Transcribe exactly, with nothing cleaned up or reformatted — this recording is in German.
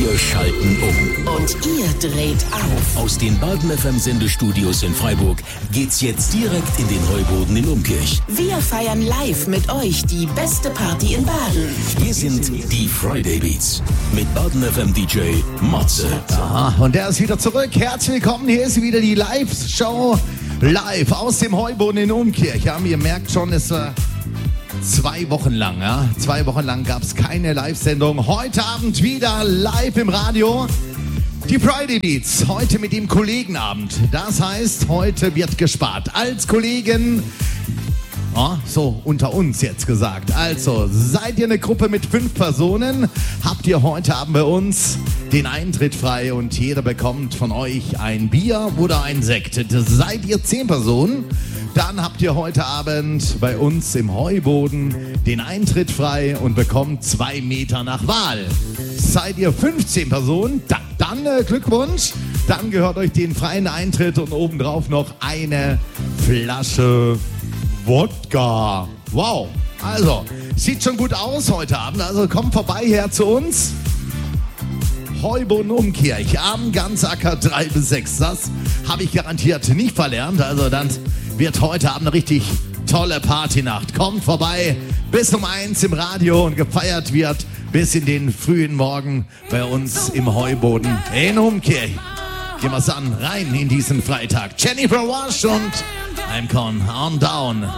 Wir schalten um. Und ihr dreht auf. Aus den Baden F M Sendestudios in Freiburg geht's jetzt direkt in den Heuboden in Umkirch. Wir feiern live mit euch die beste Party in Baden. Hier sind die Friday Beats mit Baden F M D J Matze. Aha, und der ist wieder zurück. Herzlich willkommen. Hier ist wieder die Live-Show. Live aus dem Heuboden in Umkirch. Ja, ihr merkt schon, es war zwei Wochen lang. Ja? Zwei Wochen lang gab es keine Live-Sendung. Heute Abend wieder live im Radio. Die Friday Beats, heute mit dem Kollegenabend. Das heißt, heute wird gespart. Als Kollegen, oh, so unter uns jetzt gesagt. Also, seid ihr eine Gruppe mit fünf Personen, habt ihr heute Abend bei uns den Eintritt frei und jeder bekommt von euch ein Bier oder ein Sekt. Seid ihr zehn Personen, dann habt ihr heute Abend bei uns im Heuboden den Eintritt frei und bekommt zwei Meter nach Wahl. Seid ihr fünfzehn Personen, dann, dann äh, Glückwunsch. Dann gehört euch den freien Eintritt und obendrauf noch eine Flasche Wodka. Wow. Also, sieht schon gut aus heute Abend. Also kommt vorbei her zu uns. Heuboden Umkirch am Ganzacker drei bis sechs. Das habe ich garantiert nicht verlernt. Also dann wird heute Abend eine richtig tolle Partynacht. Kommt vorbei bis um eins im Radio und gefeiert wird bis in den frühen Morgen bei uns im Heuboden in Umkirch. Gehen wir's an, rein in diesen Freitag. Jennifer Wash und I'm Con on Down.